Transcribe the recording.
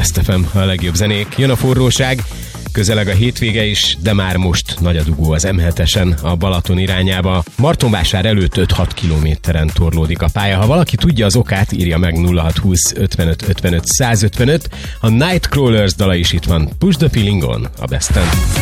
Best FM, a legjobb zenék. Jön a forróság, közeleg a hétvége is, de már most nagy a dugó az M7-esen a Balaton irányába. Martonvásár előtt 5-6 kilométeren torlódik a pálya. Ha valaki tudja az okát, írja meg 0620 55 55 155. A Nightcrawlers dala is itt van. Push the Feeling On a Besten.